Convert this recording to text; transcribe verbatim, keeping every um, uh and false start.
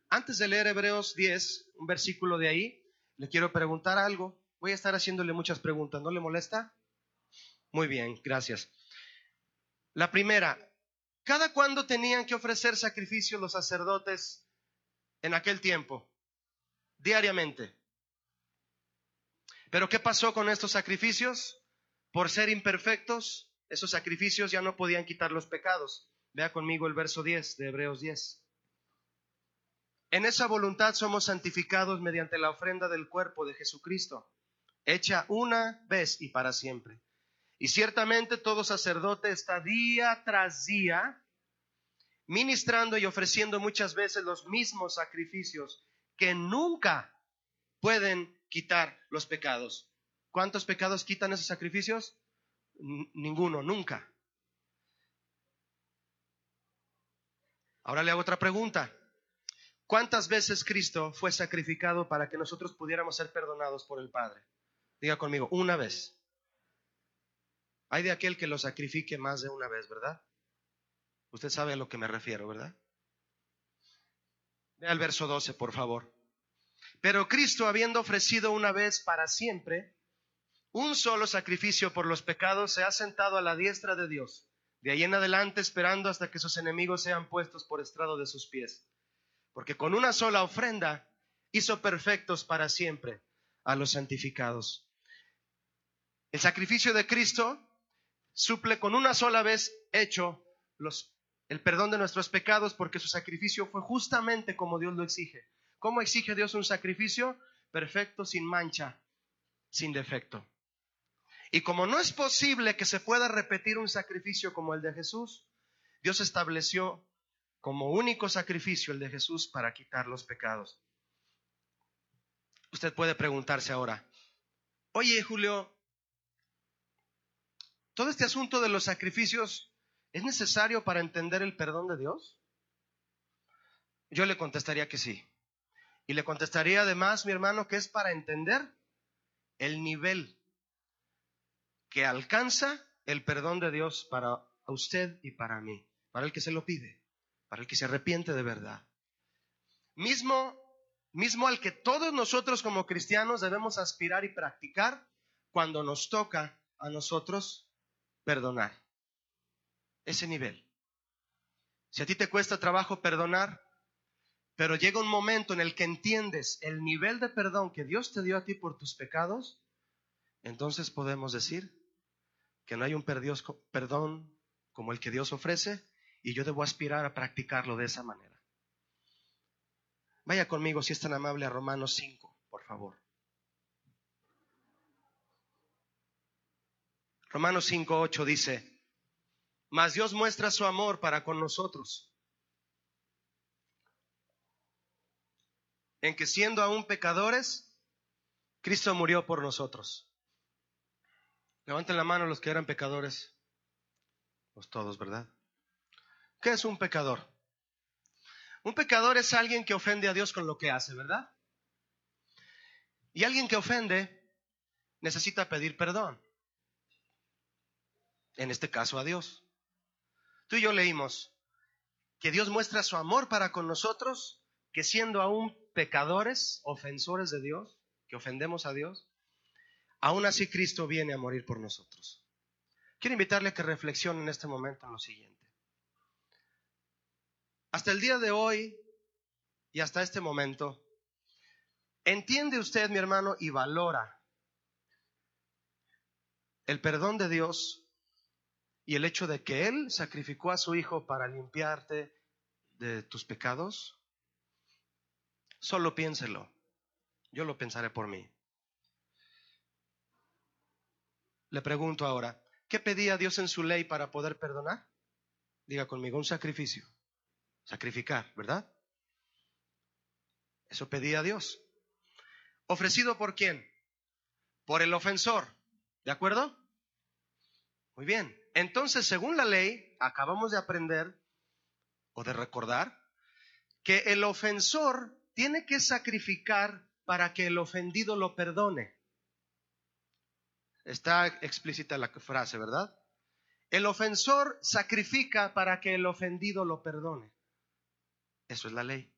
Antes de leer Hebreos diez, un versículo de ahí, le quiero preguntar algo. Voy a estar haciéndole muchas preguntas, ¿no le molesta? Muy bien, gracias. La primera, ¿cada cuándo tenían que ofrecer sacrificios los sacerdotes en aquel tiempo? Diariamente. ¿Pero qué pasó con estos sacrificios? Por ser imperfectos, esos sacrificios ya no podían quitar los pecados. Vea conmigo el verso diez de Hebreos diez. En esa voluntad somos santificados mediante la ofrenda del cuerpo de Jesucristo, hecha una vez y para siempre. Y ciertamente todo sacerdote está día tras día ministrando y ofreciendo muchas veces los mismos sacrificios que nunca pueden quitar los pecados. ¿Cuántos pecados quitan esos sacrificios? N- ninguno, nunca. Ahora le hago otra pregunta. ¿Cuántas veces Cristo fue sacrificado para que nosotros pudiéramos ser perdonados por el Padre? Diga conmigo, una vez. Hay de aquel que lo sacrifique más de una vez, ¿verdad? Usted sabe a lo que me refiero, ¿verdad? Vea el verso doce, por favor. Pero Cristo, habiendo ofrecido una vez para siempre un solo sacrificio por los pecados, se ha sentado a la diestra de Dios, de ahí en adelante esperando hasta que sus enemigos sean puestos por estrado de sus pies. Porque con una sola ofrenda hizo perfectos para siempre a los santificados. El sacrificio de Cristo suple con una sola vez hecho los, el perdón de nuestros pecados, porque su sacrificio fue justamente como Dios lo exige. ¿Cómo exige Dios un sacrificio? Perfecto, sin mancha, sin defecto. Y como no es posible que se pueda repetir un sacrificio como el de Jesús, Dios estableció como único sacrificio el de Jesús para quitar los pecados. Usted puede preguntarse ahora, oye Julio, ¿todo este asunto de los sacrificios es necesario para entender el perdón de Dios? Yo le contestaría que sí. Y le contestaría además, mi hermano, que es para entender el nivel que alcanza el perdón de Dios para usted y para mí, para el que se lo pide, para el que se arrepiente de verdad. Mismo, mismo al que todos nosotros como cristianos debemos aspirar y practicar cuando nos toca a nosotros perdonar. Ese nivel. Si a ti te cuesta trabajo perdonar, pero llega un momento en el que entiendes el nivel de perdón que Dios te dio a ti por tus pecados, entonces podemos decir que no hay un perdón como el que Dios ofrece, y yo debo aspirar a practicarlo de esa manera. Vaya conmigo, si es tan amable, a Romanos cinco, por favor. Romanos cinco, ocho dice: mas Dios muestra su amor para con nosotros, en que siendo aún pecadores, Cristo murió por nosotros. Levanten la mano los que eran pecadores. Pues todos, ¿verdad? ¿Qué es un pecador? Un pecador es alguien que ofende a Dios con lo que hace, ¿verdad? Y alguien que ofende necesita pedir perdón. En este caso a Dios. Tú y yo leímos que Dios muestra su amor para con nosotros, que siendo aún pecadores, ofensores de Dios, que ofendemos a Dios, aún así Cristo viene a morir por nosotros. Quiero invitarle a que reflexione en este momento en lo siguiente. Hasta el día de hoy y hasta este momento, ¿entiende usted, mi hermano, y valora el perdón de Dios y el hecho de que Él sacrificó a su Hijo para limpiarte de tus pecados? Solo piénselo. Yo lo pensaré por mí. Le pregunto ahora, ¿qué pedía Dios en su ley para poder perdonar? Diga conmigo, un sacrificio. Sacrificar, ¿verdad? Eso pedía Dios. ¿Ofrecido por quién? Por el ofensor. ¿De acuerdo? Muy bien. Entonces, según la ley, acabamos de aprender o de recordar que el ofensor tiene que sacrificar para que el ofendido lo perdone. Está explícita la frase, ¿verdad? El ofensor sacrifica para que el ofendido lo perdone. Eso es la ley.